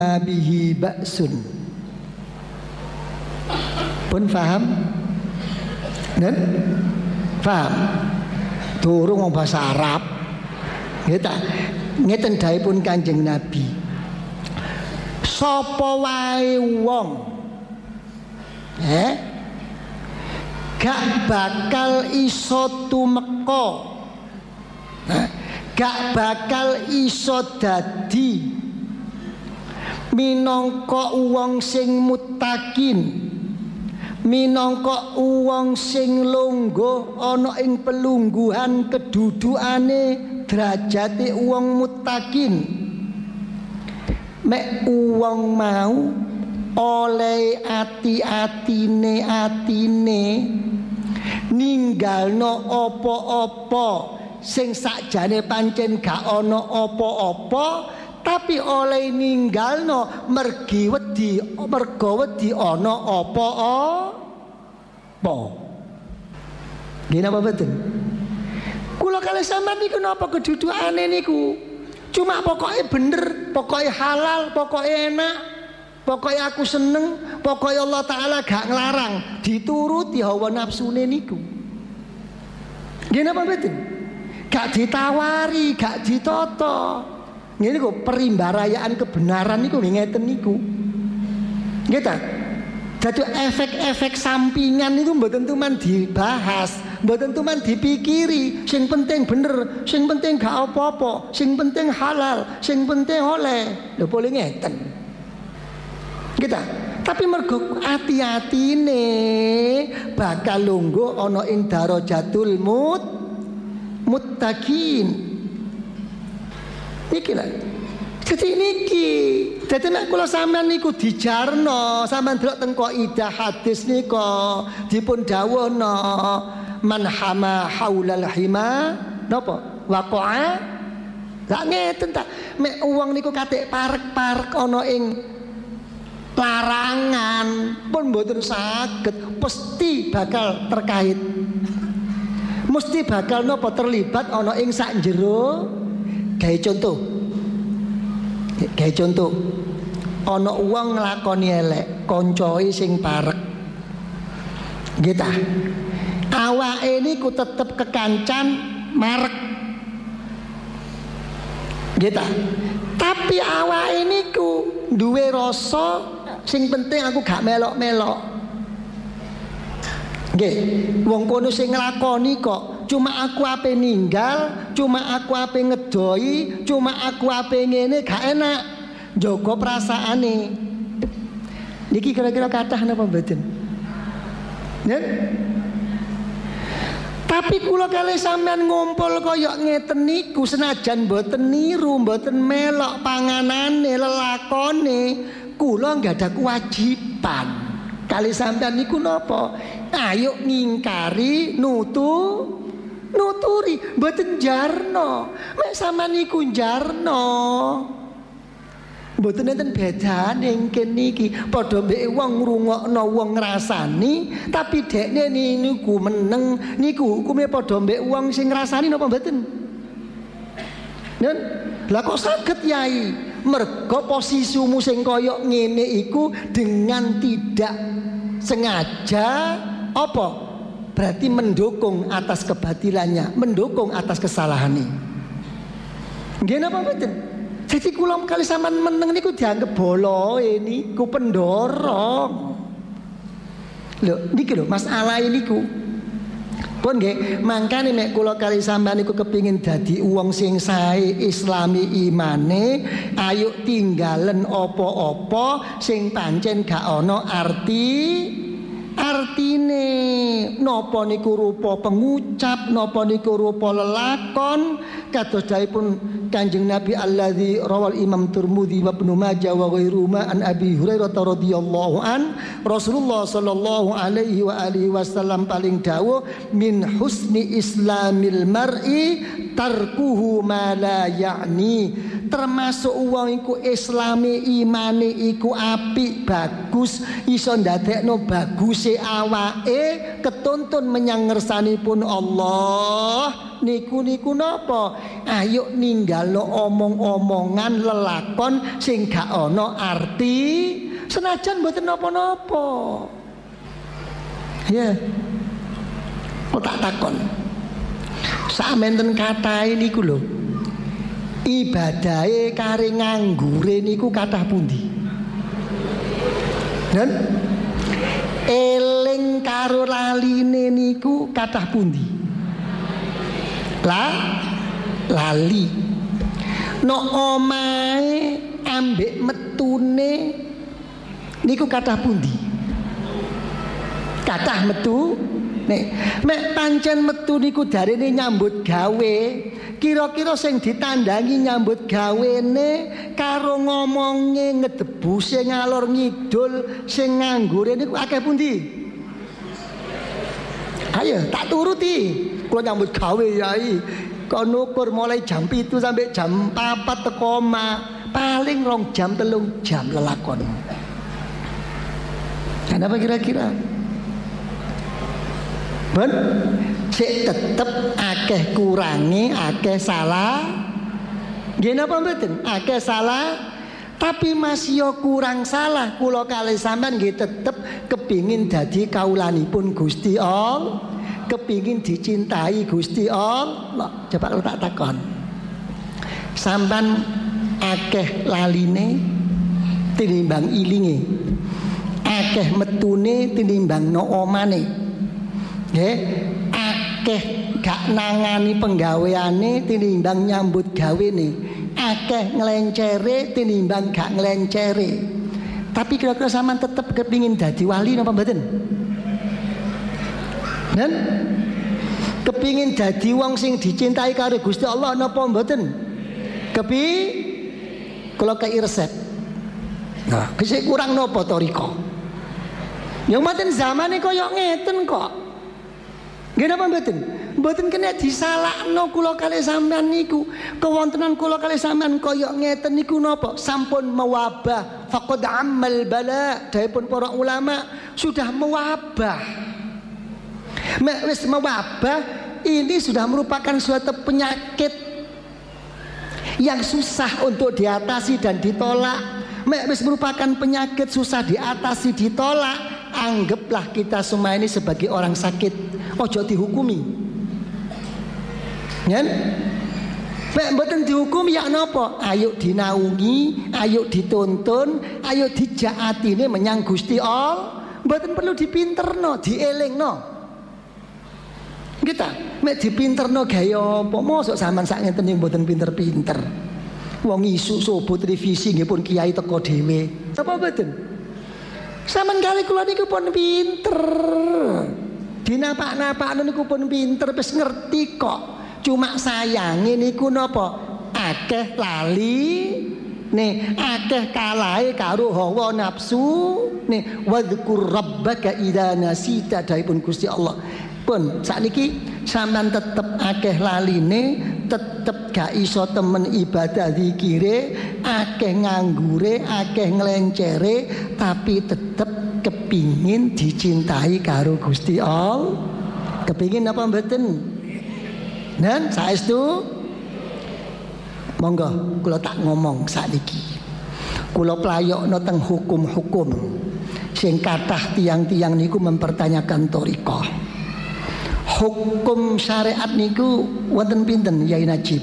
bihi ba'sun. Pun paham? Nen? Paham? Durung wong bahasa Arab. Ngeten dawuhipun Kanjeng Nabi. Sapa wae wong gak bakal iso tumeka, gak bakal iso dadi minangka wong sing muttaqin, minangka wong sing lungguh ana ing pelungguhan kedudukane derajate wong muttaqin. Mek wong mau oleh ati-atine ninggalno apa-apa sing sakjane pancen gak ana apa-apa, tapi oleh ninggalno mergo wedi ana apa-apa. Nggih napa mboten? Kula kalih sampean niku napa kedudukane niku? Cuma pokoknya bener, pokoknya halal, pokoknya enak, pokoknya aku seneng, pokoknya Allah Ta'ala gak ngelarang, dituruti hawa nafsune niku. Nggih napa mboten? Gak ditawari, gak ditoto. Ngene niku perimbarayaan kebenaran niku ngeten niku. Nggih ta? Dadi efek-efek sampingan niku mboten tuman dibahas, mboten tuman dipikiri. Sing penting bener, sing penting gak apa-apa, sing penting halal, sing penting oleh. Lho boleh ngeten. Kita, tapi mergo ati-atine bakal lungguh ana ing darajatul muttaqin. Iki lho. Jadi niki, dadi nek kula sampean niku dijarno, sampean delok teng kaidah hadis nika dipun dawuhna man hama haulal hima napa waqa'a. Lah ngeten ta, mek wong niku katik parek-parek ana ing larangan pun mboten saged, mesti bakal terkait, mesti bakal napa terlibat ana ing sak jero. Gawe contoh ana wong nglakoni elek koncoe sing parek, nggih ta, awake niku tetep kekancan marek, nggih ta, tapi awake niku duwe rasa sing penting aku gak melok-melok. Nggih, wong kono sing nglakoni kok cuma aku ape ninggal, cuma aku ape ngedoi, cuma aku ape ngene gak enak, njogo perasaane. Niki kira-kira kathah napa mboten? Nggih. Tapi kula kalih sampean ngumpul kaya ngeten niku senajan mboten niru, mboten melok panganane, lelakone, kula nggak ada kewajiban kali sampean niku napa? Ayo ngingkari, nuturi, mboten jarno. Mek sampean niku jarno, mboten enten bedane ngken niki. Padha mbek wong ngrungokno, wong ngrasani, tapi dekne niku meneng, niku hukume padha mbek wong sing ngrasani napa mboten? Nen, lah kok saged Yai? Mergo posisimu sing kaya ngene iku dengan tidak sengaja apa? Berarti mendukung atas kebatilannya, mendukung atas kesalahannya. Nggih napa mboten? Jadi kula kali sampean meneng niku dianggep boloe niku pendorong. Lho niki lho masalah niku. Pun nggih, mangkane nek kula kali sampean niku kepingin dadi wong sing sae islami imane, ayo tinggalen apa-apa sing pancen gak ana artine. Napa niku rupa pengucap, napa niku rupa lelakon, kados dawuhipun Kanjeng Nabi alladzi rawal Imam Tirmidzi wa Ibnu Majah wa ghairuhuma an Abi Hurairah radhiyallahu an Rasulullah sallallahu alaihi wa alihi wasallam paling dawuh min husni islamil mar'i tarkuhu ma la ya'ni. termasuk wong iku islame imane iku apik bagus iso ndadekno baguse awake ketuntun menyang ngersanipun Allah niku napa ayo ninggalo omong-omongan lelakon sing gak ana arti senajan mboten napa-napa ya kok tak takon samenten katahe niku lho ibadahe kare nganggure niku kathah pundi dan eling karo laline niku kathah pundi lali no omahe ambek metune niku kathah pundi kathah metu mek pancen metu niku darene nyambut gawe kira-kira sing ditandangi nyambut gawene karo ngomonge ngedebuse ngalor ngidul sing nganggure niku akeh pundi ayo tak turuti kula nyambut gawe yai kono ukur mulai jam 7 sampai jam 4 teko paling 2 jam 3 jam lelakon kenapa kira-kira ben sik tetep akeh kurangi akeh salah nggih napa mboten akeh salah tapi masih kurang salah kula kalih sampean nggih tetep kepingin dadi kaulanipun Gusti Allah kepingin dicintai Gusti Allah coba kalau tak takon sampean akeh laline tinimbang ilinge akeh metune tinimbang no omane nggih akeh gak nangani penggaweane tinimbang nyambut gawene akeh nglencere tinimbang gak nglencere tapi kira-kira sampean tetep kepingin dadi wali napa mboten dan kepingin dadi wong sing dicintai karo Gusti Allah napa mboten kula kei resep nah kesik kurang napa to riko yang mboten zamane kaya ngeten kok nggih napa mboten? Mboten kena disalahno kula kalih sampean niku. Kewontenan kula kalih sampean kaya ngeten niku napa? Sampun mewabah faqad ammal bala. Dawuhipun para ulama sudah mewabah. Wis mewabah ini sudah merupakan suatu penyakit yang susah untuk diatasi dan ditolak. Wis merupakan penyakit susah diatasi ditolak. Anggaplah kita semua ini sebagai orang sakit, ojo dihukumi, kan? Mboten dihukumi ya napa? Ayo dinaungi, ayo dituntun, ayo dijaatine menyang Gusti Allah. Mboten perlu dipinterno, dielingno. Kita mek dipinterno gaya apa? Mosok sampean sak ngeten iki mboten pinter-pinter. Wong isu subuh televisi nggih pun kiai teko dhewe. Apa mboten? Sampeyan kali kula niku pun pinter. Dinapak-napakno niku pun pinter wis ngerti kok. Cuma sayange niku napa? Akeh lali. Nih, akeh kalahe karo hawa nafsu. Nih, wadhkur rabbaka idza nasita dawuhipun Gusti Allah. Pun sakniki sampean tetep akeh laline, tetep gak iso temen ibadah zikire, akeh nganggure, akeh nglencere, tapi tetep kepingin dicintai karo Gusti Allah. Kepingin apa mboten? Dan saestu monggo kula tak ngomong sakniki. Kula playokno teng hukum-hukum sing kathah tiang-tiang niku mempertanyakan thariqah. Hukum syariat niku wonten pinten Yai Najib?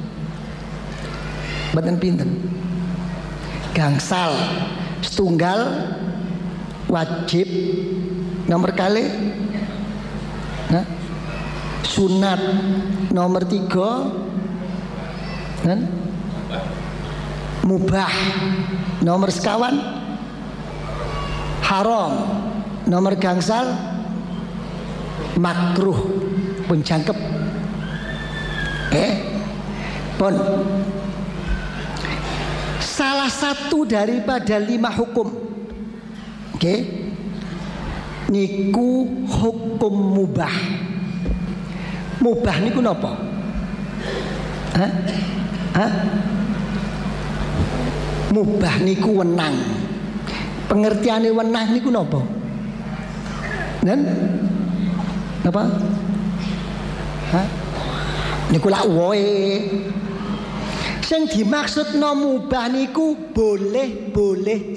Wonten pinten? Gangsal setunggal wajib nomor kali nah, sunat nomor 3 kan? Mubah nomor sekawan haram nomor gangsal makruh pun cangkep pun salah satu daripada 5 hukum niku hukum mubah. Mubah niku napa? Mubah niku wenang. Pengertiane wenang niku napa? Dan apa? Hah? Niku lak woe. Sing dimaksudno mubah niku boleh